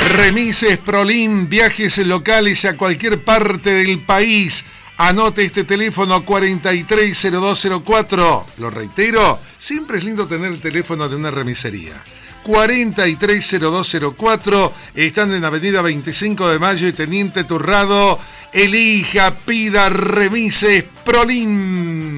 Remises Prolín, viajes locales a cualquier parte del país. Anote este teléfono 430204. Lo reitero, siempre es lindo tener el teléfono de una remisería. 430204. Están en Avenida 25 de Mayo y Teniente Turrado. Elija, pida Remises Prolín.